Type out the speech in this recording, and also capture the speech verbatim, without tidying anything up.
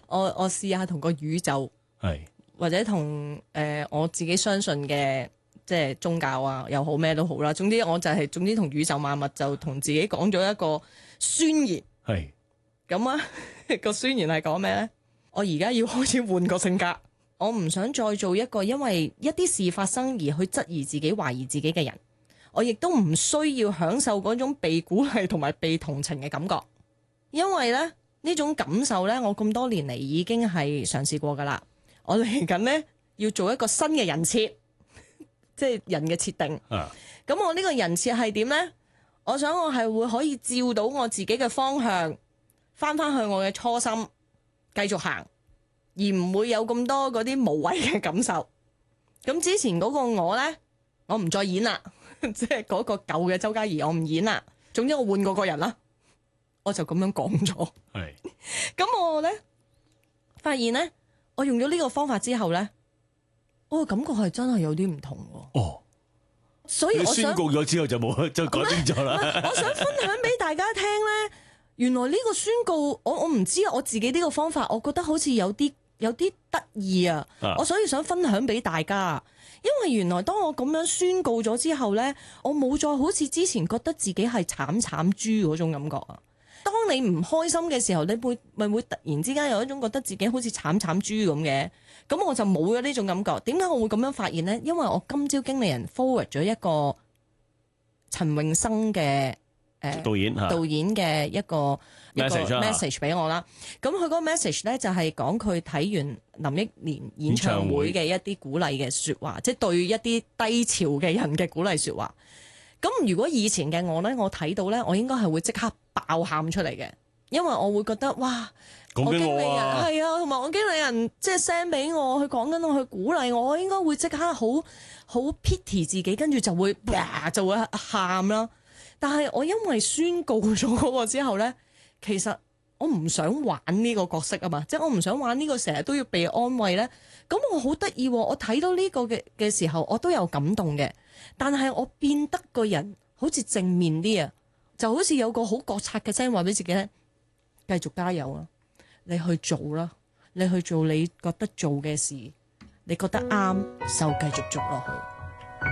我我試下同個宇宙， 係或者同誒、呃、我自己相信嘅即係宗教啊又好咩都好啦。總之我就係、是、總之同宇宙萬物就同自己講咗一個宣言。 係咁啊個宣言係講咩咧？我而家要開始換個性格，我唔想再做一個因為一啲事發生而去質疑自己、懷疑自己嘅人。我亦都唔需要享受嗰種被鼓勵同埋被同情嘅感覺，因為咧呢種感受咧，我咁多年嚟已經係嘗試過噶啦。我嚟緊咧要做一個新嘅人設，即係人嘅設定。 啊， 咁我呢個人設係點咧？我想我係會可以照到我自己嘅方向，翻翻去我嘅初心，繼續行，而唔會有咁多嗰啲無謂嘅感受。咁之前嗰個我咧，我唔再演啦。即係嗰個舊嘅周嘉怡，我唔演啦。總之我換過個人啦，我就咁樣講咗。 係。 咁我咧發現咧，我用咗呢個方法之後咧，我嘅感覺係真係有啲唔同喎。 哦， 所以我想宣告咗之後就冇就改變咗啦。 我想分享俾大家聽咧，原來呢個宣告，我我唔知啊，我自己呢個方法，我覺得好似有啲有啲得意啊。我所以想分享俾大家。因為原來當我咁樣宣告咗之後呢，我冇再好似之前覺得自己係慘慘豬嗰種感覺啊。當你唔開心嘅時候，你會咪會突然之間有一種覺得自己好似慘慘豬咁嘅，咁我就冇咗呢種感覺。點解我會咁樣發現呢？因為我今朝經理人 forward 咗一個陳詠生嘅。誒導演嚇導演嘅一個 message 啊 message 俾我啦，咁佢嗰個 message 咧就係講佢睇完林憶蓮演唱會嘅一啲鼓勵嘅説話，即係對一啲低潮嘅人嘅鼓勵説話。咁如果以前嘅我咧，我睇到咧，我應該係會即刻爆喊出嚟嘅，因為我會覺得哇， 講緊我經理人我啊， 係啊，同埋我經理人即係 send 俾我，佢講緊我，去鼓勵我，我應該會即刻好好 pity 自己，跟住就會哇就會喊啦。但係我因為宣告咗嗰個之後呢，其實我唔想玩呢個角色啊嘛，即係我唔想玩呢個成日都要被安慰呢。咁我好得意喎，我睇到呢個嘅嘅時候，我都有感動嘅。但係我變得個人好似正面啲啊，就好似有個好覺察嘅聲話俾自己咧，繼續加油啦，你去做啦，你去做你覺得做嘅事，你覺得啱就繼續做落去。